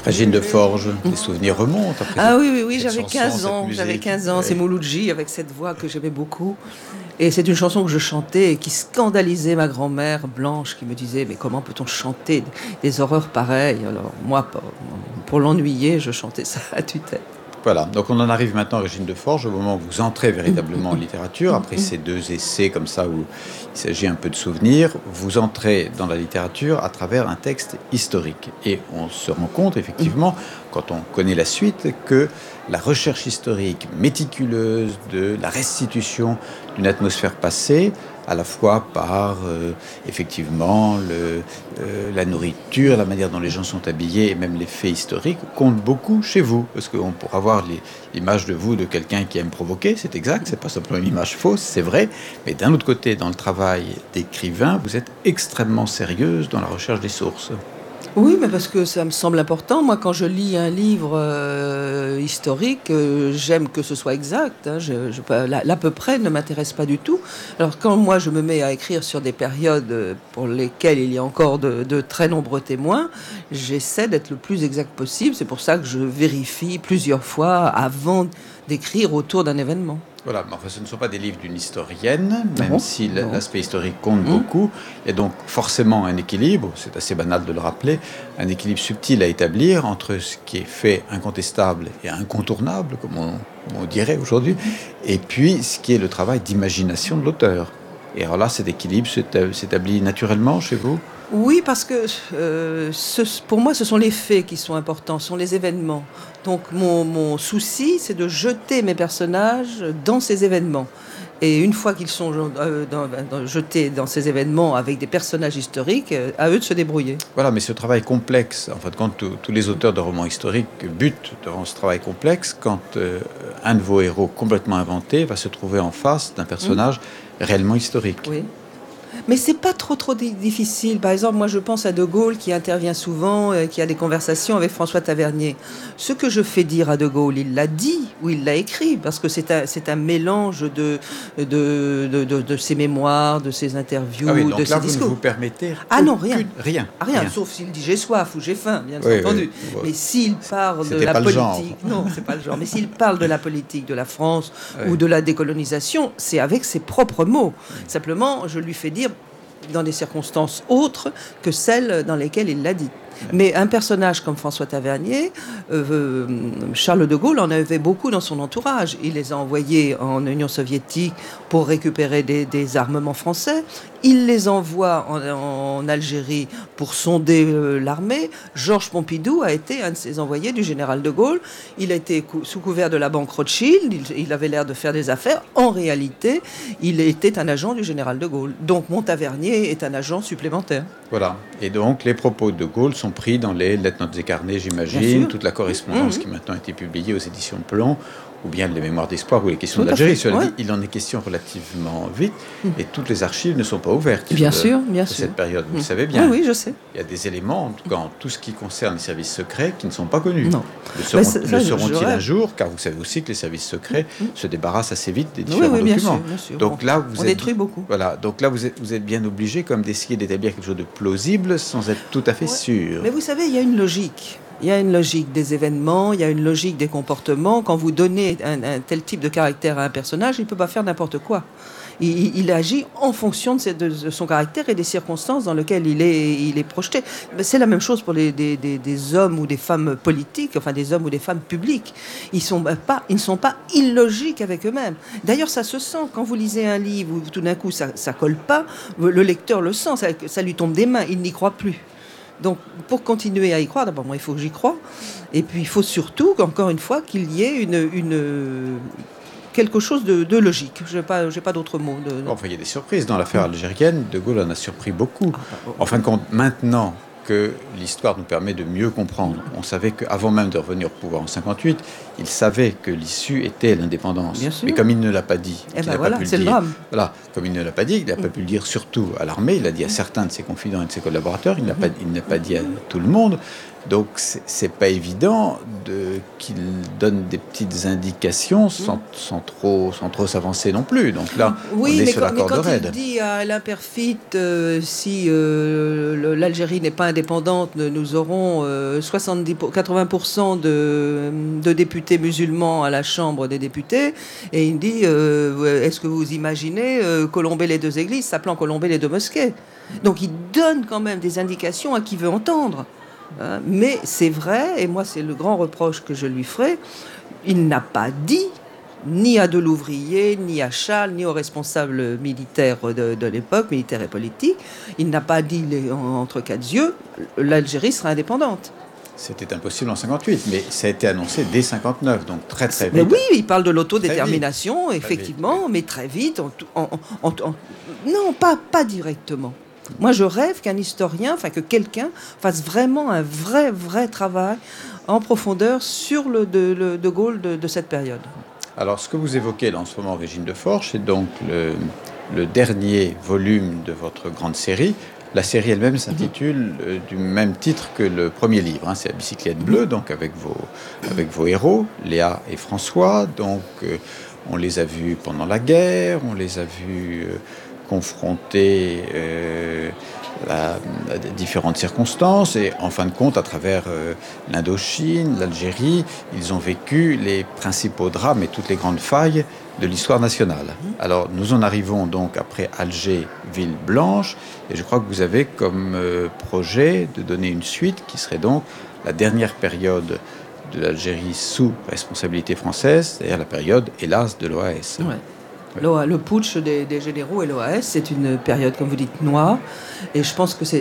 Régine de Forges, les souvenirs remontent après. Ah oui, oui, oui, cette j'avais chanson, 15 ans. cette musique. J'avais 15 ans. Ouais. C'est Mouloudji avec cette voix que j'aimais beaucoup. Et c'est une chanson que je chantais et qui scandalisait ma grand-mère Blanche qui me disait mais comment peut-on chanter des horreurs pareilles? Alors moi, pour l'ennuyer, je chantais ça à tue-tête. Voilà, donc on en arrive maintenant à Régine de Forges, au moment où vous entrez véritablement en littérature, après ces deux essais comme ça où il s'agit un peu de souvenirs, vous entrez dans la littérature à travers un texte historique. Et on se rend compte effectivement, quand on connaît la suite, que la recherche historique méticuleuse de la restitution d'une atmosphère passée, à la fois par effectivement la nourriture, la manière dont les gens sont habillés et même les faits historiques, compte beaucoup chez vous. Parce qu'on pourra voir l'image de vous de quelqu'un qui aime provoquer, c'est exact, c'est pas simplement une image fausse, c'est vrai. Mais d'un autre côté, dans le travail d'écrivain, vous êtes extrêmement sérieuse dans la recherche des sources. Oui, mais parce que ça me semble important. Moi, quand je lis un livre historique, j'aime que ce soit exact. Hein. L'à peu près ne m'intéresse pas du tout. Alors, quand moi, je me mets à écrire sur des périodes pour lesquelles il y a encore de très nombreux témoins, j'essaie d'être le plus exact possible. C'est pour ça que je vérifie plusieurs fois avant d'écrire autour d'un événement. Voilà, mais enfin, ce ne sont pas des livres d'une historienne, même Non, si non. l'aspect historique compte beaucoup. Il y a donc forcément un équilibre, c'est assez banal de le rappeler, un équilibre subtil à établir entre ce qui est fait incontestable et incontournable, comme on dirait aujourd'hui, et puis ce qui est le travail d'imagination de l'auteur. Et alors là, cet équilibre s'établit naturellement chez vous ? Oui, parce que pour moi, ce sont les faits qui sont importants, ce sont les événements. Donc mon souci, c'est de jeter mes personnages dans ces événements. Et une fois qu'ils sont jetés dans ces événements avec des personnages historiques, à eux de se débrouiller. Voilà, mais ce travail complexe, en fin de compte, tous les auteurs de romans historiques butent devant ce travail complexe quand un de vos héros complètement inventé va se trouver en face d'un personnage réellement historique. Oui. Mais c'est pas trop difficile. Par exemple, moi je pense à De Gaulle qui intervient souvent, qui a des conversations avec François Tavernier. Ce que je fais dire à De Gaulle, il l'a dit ou il l'a écrit, parce que c'est un mélange de ses mémoires, de ses interviews, Ah oui, donc de là, ses vous discours. ne vous permettez Ah non, rien. Rien. Sauf s'il dit j'ai soif ou j'ai faim, bien Oui, entendu. oui. Mais s'il parle de C'était la pas le politique, genre. non, c'est pas le genre. Mais s'il parle de la politique de la France Oui. ou de la décolonisation, c'est avec ses propres mots. Simplement, je lui fais dire dans des circonstances autres que celles dans lesquelles il l'a dit. Mais un personnage comme François Tavernier, Charles de Gaulle en avait beaucoup dans son entourage. Il les a envoyés en Union soviétique pour récupérer des armements français. Il les envoie en Algérie pour sonder l'armée. Georges Pompidou a été un de ses envoyés du général de Gaulle. Il a été sous couvert de la banque Rothschild. Il avait l'air de faire des affaires. En réalité, il était un agent du général de Gaulle. Donc mon Tavernier est un agent supplémentaire. Voilà. Et donc, les propos de Gaulle sont pris dans les lettres, notes et carnets, j'imagine, toute la correspondance qui maintenant a été publiée aux éditions Plomb, ou bien les mémoires d'espoir ou les questions d'Algérie. Cela dit, il en est question relativement vite, et toutes les archives ne sont pas ouvertes bien sûr. cette période. Vous le savez bien. Oui, je sais. Il y a des éléments, en tout cas en tout ce qui concerne les services secrets, qui ne sont pas connus. Non. Le seront-ils un jour? Car vous savez aussi que les services secrets se débarrassent assez vite des différents documents. Bien sûr. Donc là, on détruit beaucoup. Voilà. Donc là, vous êtes bien obligé comme d'essayer d'établir quelque chose de plausible sans être tout à fait sûr. Mais vous savez, il y a une logique. Il y a une logique des événements, il y a une logique des comportements. Quand vous donnez un tel type de caractère à un personnage, il ne peut pas faire n'importe quoi. Il agit en fonction de son caractère et des circonstances dans lesquelles il est projeté. C'est la même chose pour des hommes ou des femmes politiques, enfin des hommes ou des femmes publiques. Ils ne sont pas illogiques avec eux-mêmes. D'ailleurs, ça se sent. Quand vous lisez un livre où tout d'un coup ça ne colle pas, le lecteur le sent, ça lui tombe des mains, il n'y croit plus. Donc, pour continuer à y croire, d'abord, moi, il faut que j'y croie. Et puis, il faut surtout, encore une fois, qu'il y ait quelque chose de logique. Je n'ai pas d'autres mots. Enfin, il y a des surprises. Dans l'affaire algérienne, De Gaulle en a surpris beaucoup. En fin de compte, maintenant que l'histoire nous permet de mieux comprendre, on savait qu'avant même de revenir au pouvoir en 1958, il savait que l'issue était l'indépendance. Mais comme il ne l'a pas dit, c'est le drame. Voilà, comme il ne l'a pas dit, il n'a pas pu le dire surtout à l'armée, il l'a dit à certains de ses confidents et de ses collaborateurs, il n'a pas dit à tout le monde, Donc, c'est pas évident qu'il donne des petites indications sans trop s'avancer non plus. Donc là, oui, on est mais sur la corde quand raide. il dit à Alain Peyrefitte, si l'Algérie n'est pas indépendante, nous aurons 80% de députés musulmans à la Chambre des députés. Et il dit, est-ce que vous imaginez colomber les 2 églises, s'appelant colomber les 2 mosquées? Donc il donne quand même des indications à qui veut entendre. Mais c'est vrai, et moi c'est le grand reproche que je lui ferai, il n'a pas dit, ni à Delouvrier, ni à Charles, ni aux responsables militaires de l'époque, militaires et politiques, il n'a pas dit entre 4 yeux, l'Algérie sera indépendante. C'était impossible en 58, mais ça a été annoncé dès 59, donc très vite. Mais oui, il parle de l'autodétermination, effectivement, vite. mais très vite, non, pas directement. Moi, je rêve qu'un historien, que quelqu'un fasse vraiment un vrai travail en profondeur sur le De Gaulle de cette période. Alors, ce que vous évoquez là, en ce moment, Régine Deforge, c'est donc le dernier volume de votre grande série. La série elle-même s'intitule du même titre que le premier livre. C'est La bicyclette bleue, donc avec vos héros, Léa et François. Donc, on les a vus pendant la guerre, on les a vus confrontés à différentes circonstances et en fin de compte à travers l'Indochine, l'Algérie, ils ont vécu les principaux drames et toutes les grandes failles de l'histoire nationale. Alors nous en arrivons donc après Alger, ville blanche, et je crois que vous avez comme projet de donner une suite qui serait donc la dernière période de l'Algérie sous responsabilité française, c'est-à-dire la période, hélas, de l'OAS. Ouais. Le putsch des généraux et l'OAS, c'est une période, comme vous dites, noire. Et je pense que c'est